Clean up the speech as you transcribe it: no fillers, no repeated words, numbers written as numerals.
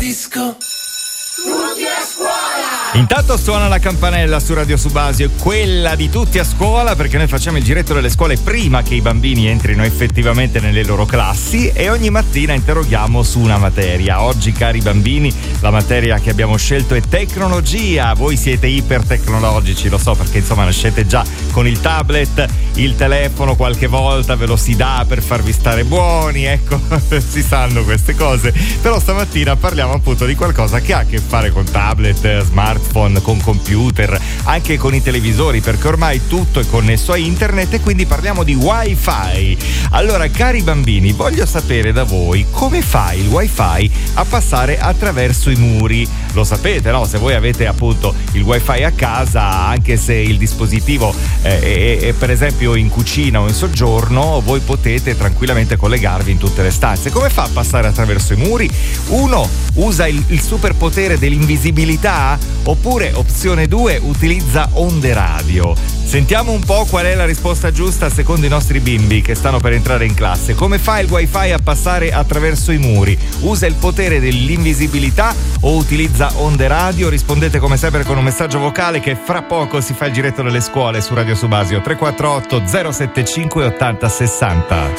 disco. Tutti a scuola! Intanto suona la campanella su Radio Subasio, quella di tutti a scuola, perché noi facciamo il giretto delle scuole prima che i bambini entrino effettivamente nelle loro classi e ogni mattina interroghiamo su una materia. Oggi, cari bambini, la materia che abbiamo scelto è tecnologia. Voi siete ipertecnologici, lo so, perché insomma nascete già con il tablet, il telefono, qualche volta ve lo si dà per farvi stare buoni, ecco, si sanno queste cose. Però stamattina parliamo appunto di qualcosa che ha a che fare con tablet, smartphone, con computer, anche con i televisori, perché ormai tutto è connesso a internet e quindi parliamo di wifi. Allora, cari bambini, voglio sapere da voi come fa il wifi a passare attraverso i muri. Lo sapete, no? Se voi avete appunto il wifi a casa, anche se il dispositivo è per esempio in cucina o in soggiorno, voi potete tranquillamente collegarvi in tutte le stanze. Come fa a passare attraverso i muri? Uno, usa il superpotere dell'invisibilità, oppure opzione 2, utilizza onde radio. Sentiamo un po' qual è la risposta giusta secondo i nostri bimbi che stanno per entrare in classe. Come fa il wifi a passare attraverso i muri? Usa il potere dell'invisibilità o utilizza onde radio? Rispondete come sempre con un messaggio vocale che fra poco si fa il giretto delle scuole su Radio Subasio. 348 075 80 60.